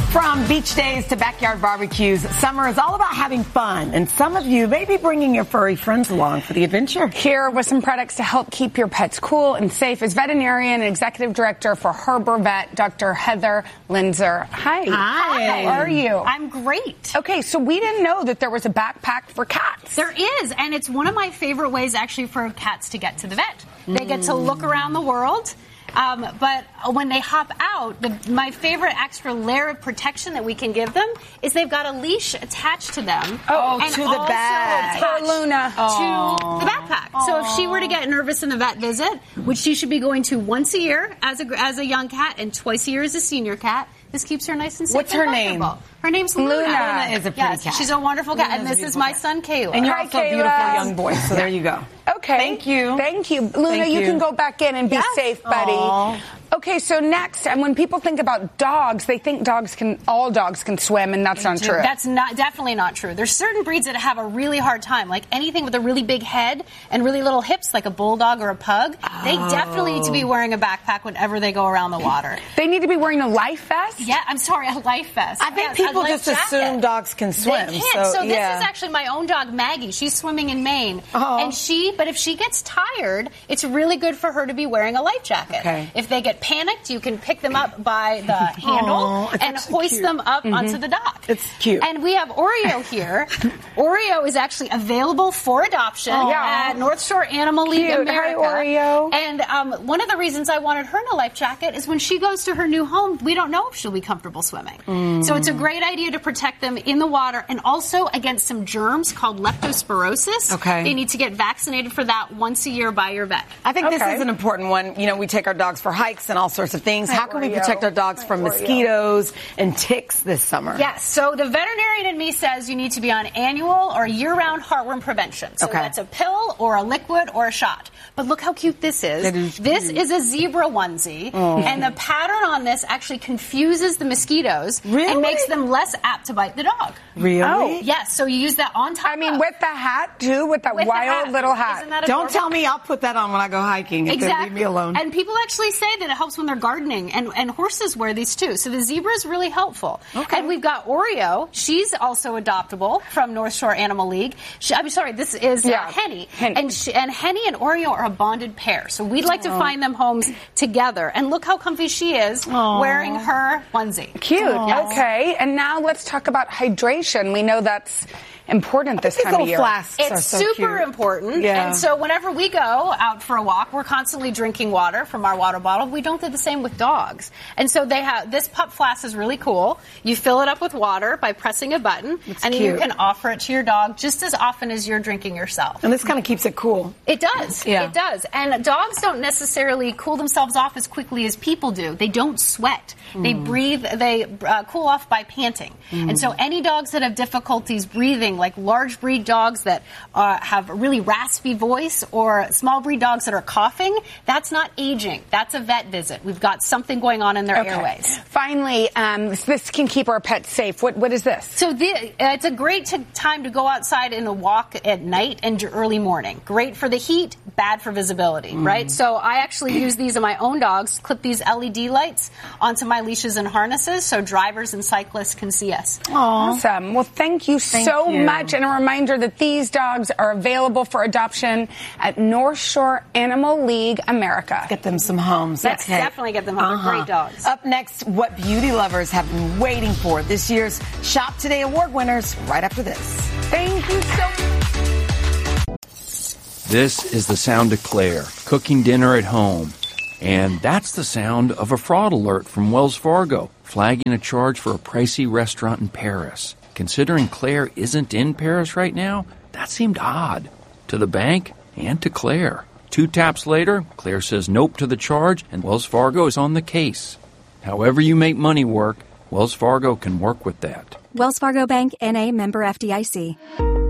From beach days to backyard barbecues, summer is all about having fun. And some of you may be bringing your furry friends along for the adventure. Here with some products to help keep your pets cool and safe is veterinarian and executive director for Harbor Vet, Dr. Heather Linzer. Hi. Hi. How are you? I'm great. Okay, so we didn't know that there was a backpack for cats. There is, and it's one of my favorite ways actually for cats to get to the vet. They get to look around the world. But when they hop out, my favorite extra layer of protection that we can give them is they've got a leash attached to them. And to the bag. Attached Luna. to the backpack. So if she were to get nervous in the vet visit, which she should be going to once a year as a young cat and twice a year as a senior cat, this keeps her nice and safe. What's her name? Her name's Luna. Luna is a pretty cat. She's a wonderful cat. Luna's And this is beautiful my cat. son, Caleb. And you're Hi, also a beautiful Caleb. young boy, so there you go. Okay. Thank you. Thank you. Luna, Thank you you. can go back in and be safe, buddy. Aww. Okay, so next, and when people think about dogs, they think all dogs can swim, and that's not true. That's definitely not true. There's certain breeds that have a really hard time, like anything with a really big head and really little hips, like a bulldog or a pug. They definitely need to be wearing a backpack whenever they go around the water. They need to be wearing a life vest? Yeah, I'm sorry, a life vest. I think people just assume dogs can swim. They can't. So this yeah. is actually my own dog, Maggie. She's swimming in Maine. Oh. But if she gets tired, it's really good for her to be wearing a life jacket. Okay. If they get panicked, you can pick them up by the handle it's and actually hoist cute. them up onto the dock. It's cute. And we have Oreo here. Oreo is actually available for adoption at North Shore Animal League Cute. America. Hi, Oreo. And one of the reasons I wanted her in a life jacket is when she goes to her new home, we don't know if she'll be comfortable swimming. So it's a great idea to protect them in the water and also against some germs called leptospirosis. Okay. They need to get vaccinated for that once a year by your vet. I think this is an important one. You know, we take our dogs for hikes and all sorts of things. How can we protect our dogs from mosquitoes and ticks this summer? Yes. So the veterinarian in me says you need to be on annual or year-round heartworm prevention. So that's a pill or a liquid or a shot. But look how cute this is. This is a zebra onesie. And the pattern on this actually confuses the mosquitoes and makes them less apt to bite the dog. Really? Oh. Yes. So you use that on top with the hat, too, with that wild little hat. Isn't that Don't adorable? tell me I'll put that on when I go hiking if they leave me alone. And people actually say that it helps when they're gardening, and horses wear these too. So the zebra is really helpful. Okay. And we've got Oreo. She's also adoptable from North Shore Animal League. This is Henny. And Henny and Oreo are a bonded pair. So we'd like to find them homes together. And look how comfy she is wearing her onesie. Cute. Yes. Okay. And now let's talk about hydration. We know that's important this time of year. It's super important. Yeah. And so whenever we go out for a walk, we're constantly drinking water from our water bottle. We don't do the same with dogs. And so they have this pup flask is really cool. You fill it up with water by pressing a button, and you can offer it to your dog just as often as you're drinking yourself. And this kind of keeps it cool. It does. Yeah. It does. And dogs don't necessarily cool themselves off as quickly as people do. They don't sweat. They breathe. They cool off by panting. And so any dogs that have difficulties breathing, like large breed dogs that have a really raspy voice or small breed dogs that are coughing, that's not aging. That's a vet visit. We've got something going on in their airways. Finally, this can keep our pets safe. What is this? So it's a great time to go outside in a walk at night and early morning. Great for the heat, bad for visibility, right? So I actually use these on my own dogs, clip these LED lights onto my leashes and harnesses so drivers and cyclists can see us. Awesome. Well, thank you so much. And a reminder that these dogs are available for adoption at North Shore Animal League America. Get them some homes. Let's definitely get them home. They're great dogs. Up next, what beauty lovers have been waiting for. This year's Shop Today Award winners right after this. Thank you so much. This is the sound of Claire, cooking dinner at home. And that's the sound of a fraud alert from Wells Fargo, flagging a charge for a pricey restaurant in Paris. Considering Claire isn't in Paris right now, that seemed odd. To the bank and to Claire. 2 taps later, Claire says nope to the charge, and Wells Fargo is on the case. However you make money work, Wells Fargo can work with that. Wells Fargo Bank, N.A., member FDIC.